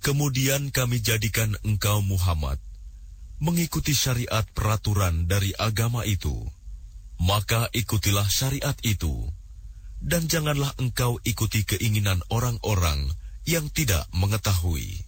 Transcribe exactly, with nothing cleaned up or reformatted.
Kemudian kami jadikan engkau Muhammad mengikuti syariat peraturan dari agama itu, maka ikutilah syariat itu, dan janganlah engkau ikuti keinginan orang-orang yang tidak mengetahui.